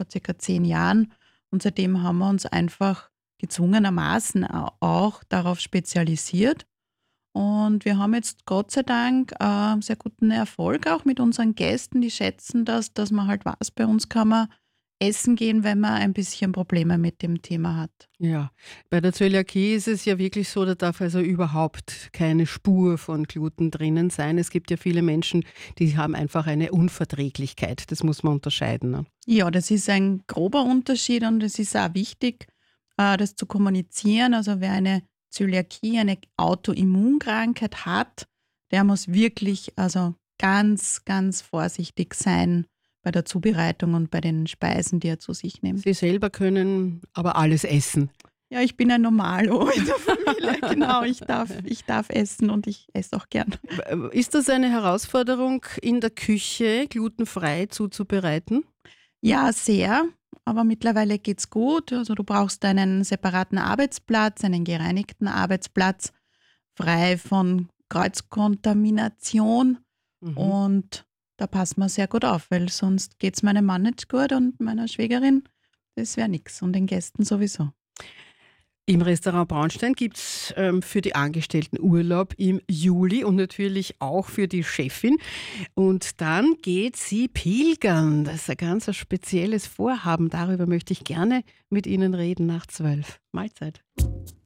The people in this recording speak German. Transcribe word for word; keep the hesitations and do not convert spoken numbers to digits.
vor circa zehn Jahren. Und seitdem haben wir uns einfach gezwungenermaßen auch darauf spezialisiert. Und wir haben jetzt Gott sei Dank äh, sehr guten Erfolg auch mit unseren Gästen. Die schätzen das, dass man halt weiß, bei uns kann man essen gehen, wenn man ein bisschen Probleme mit dem Thema hat. Ja, bei der Zöliakie ist es ja wirklich so, da darf also überhaupt keine Spur von Gluten drinnen sein. Es gibt ja viele Menschen, die haben einfach eine Unverträglichkeit. Das muss man unterscheiden. Ne? Ja, das ist ein grober Unterschied und es ist auch wichtig, äh, das zu kommunizieren. Also wer eine Zöliakie, eine Autoimmunkrankheit hat, der muss wirklich also ganz, ganz vorsichtig sein bei der Zubereitung und bei den Speisen, die er zu sich nimmt. Sie selber können aber alles essen. Ja, ich bin ein Normalo in der Familie, genau. Ich darf, ich darf essen und ich esse auch gern. Ist das eine Herausforderung in der Küche, glutenfrei zuzubereiten? Ja, sehr. Aber mittlerweile geht's gut. Also du brauchst einen separaten Arbeitsplatz, einen gereinigten Arbeitsplatz, frei von Kreuzkontamination. Mhm. Und da passen wir sehr gut auf, weil sonst geht's meinem Mann nicht gut und meiner Schwägerin, das wäre nichts und den Gästen sowieso. Im Restaurant Braunstein gibt es ähm, für die Angestellten Urlaub im Juli und natürlich auch für die Chefin. Und dann geht sie pilgern. Das ist ein ganz spezielles Vorhaben. Darüber möchte ich gerne mit Ihnen reden nach zwölf. Mahlzeit.